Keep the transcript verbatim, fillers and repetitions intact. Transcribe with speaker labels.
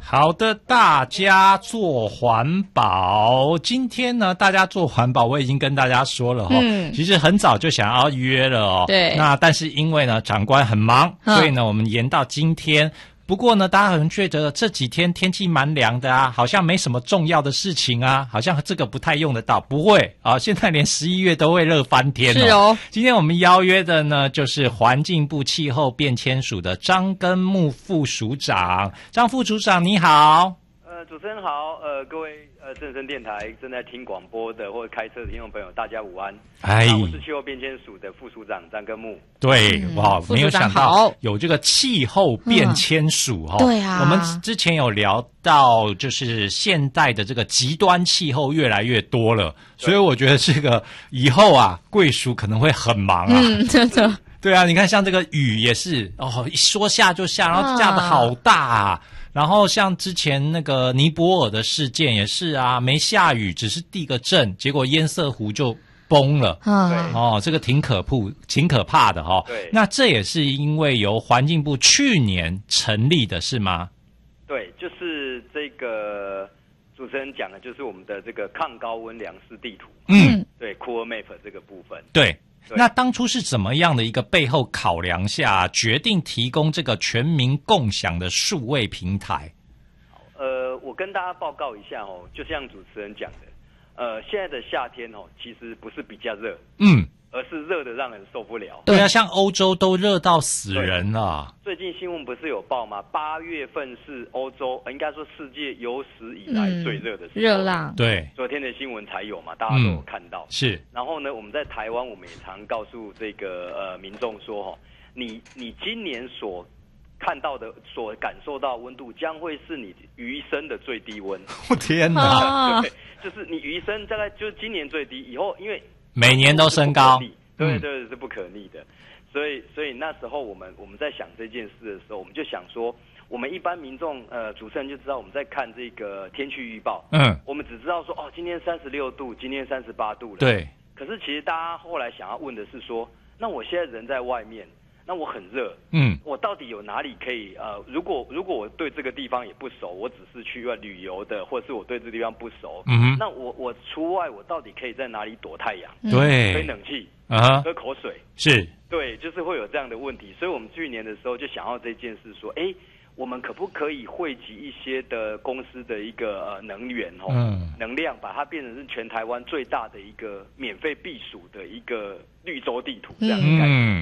Speaker 1: 好的，大家做环保。今天呢，大家做环保，我已经跟大家说了哈、嗯，其实很早就想要约了哦。
Speaker 2: 对。
Speaker 1: 那但是因为呢，长官很忙，嗯、所以呢，我们延到今天。不过呢，大家可能觉得这几天天气蛮凉的啊，好像没什么重要的事情啊，好像这个不太用得到。不会啊，现在连十一月都会热翻天哦。
Speaker 2: 是哦。
Speaker 1: 今天我们邀约的呢，就是环境部气候变迁署的张根木副署长。张副署长你好。
Speaker 3: 呃，主持人好，呃，各位呃正声电台正在听广播的或者开车的听众朋友，大家午安。
Speaker 1: 哎，
Speaker 3: 我是气候变迁署的副署长张根木。
Speaker 1: 对，
Speaker 2: 嗯、
Speaker 1: 哇，没有想到有这个气候变迁署哈、
Speaker 2: 嗯。对啊，
Speaker 1: 我们之前有聊到，就是现代的这个极端气候越来越多了，所以我觉得这个以后啊，贵署可能会很忙啊。
Speaker 2: 嗯，真的。
Speaker 1: 对啊，你看像这个雨也是哦，一说下就下，然后下得好大啊。然后像之前那个尼泊尔的事件也是啊，没下雨，只是地个震，结果堰塞湖就崩了。
Speaker 2: 嗯，
Speaker 1: 哦，这个挺可怕，挺可怕的哈、哦。
Speaker 3: 对，
Speaker 1: 那这也是因为由环境部去年成立的，是吗？
Speaker 3: 对，就是这个主持人讲的，就是我们的这个抗高温粮食地图。
Speaker 1: 嗯，
Speaker 3: 对 ，Cool Map 这个部分。
Speaker 1: 对。那当初是怎么样的一个背后考量下，决定提供这个全民共享的数位平台？
Speaker 3: 呃，我跟大家报告一下哦，就像主持人讲的，呃，现在的夏天哦，其实不是比较热，
Speaker 1: 嗯，
Speaker 3: 而是热的让人受不了。
Speaker 1: 对啊，像欧洲都热到死人了。
Speaker 3: 最近新闻不是有报吗？八月份是欧洲，应该说世界有史以来最热的时候，
Speaker 2: 热、嗯、浪。
Speaker 1: 对，
Speaker 3: 昨天的新闻才有嘛，大家都有看到。
Speaker 1: 嗯、是。
Speaker 3: 然后呢，我们在台湾，我们也常告诉这个呃民众说，哈，你你今年所看到的、所感受到温度，将会是你余生的最低温。
Speaker 1: 我天哪！
Speaker 3: 对，就是你余生大概就是今年最低，以后因为
Speaker 1: 每年都升高，
Speaker 3: 对对是不可逆的。所以所以那时候我们我们在想这件事的时候，我们就想说，我们一般民众呃主持人就知道我们在看这个天气预报，
Speaker 1: 嗯，
Speaker 3: 我们只知道说哦今天三十六度，今天三十八度了，
Speaker 1: 对。
Speaker 3: 可是其实大家后来想要问的是说，那我现在人在外面，那我很热，
Speaker 1: 嗯，
Speaker 3: 我到底有哪里可以呃？如果如果我对这个地方也不熟，我只是去外旅游的，或是我对这个地方不熟，
Speaker 1: 嗯哼，
Speaker 3: 那我我出外我到底可以在哪里躲太阳？
Speaker 1: 对，
Speaker 3: 吹冷气
Speaker 1: 啊，
Speaker 3: 喝口水，
Speaker 1: 是，
Speaker 3: 对，就是会有这样的问题。所以我们去年的时候就想要这件事，说，哎，我们可不可以汇集一些的公司的一个呃能源哦，嗯，能量，把它变成是全台湾最大的一个免费避暑的一个绿洲地图这样的概念。嗯